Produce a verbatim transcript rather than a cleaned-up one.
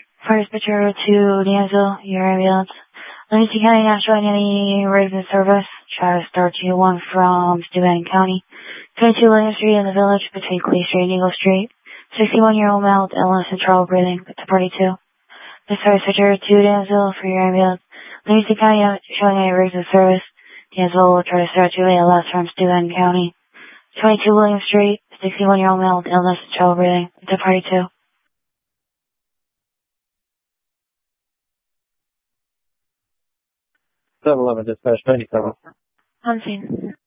First Patrol to D'Angelo, your ambulance. Livingston County not showing any emergency service. Try to start two one from Steuben County. twenty-two William Street in the village between Clay Street and Eagle Street. sixty-one-year-old male with illness and trouble breathing. It's a party two. This First Patrol to D'Angelo for your ambulance. Livingston County not showing any emergency service. D'Angelo will try to start two eight left from Steuben County. twenty-two William Street. sixty-one-year-old male with illness and trouble breathing. It's a party two. seven eleven dispatch ninety-seven. On scene.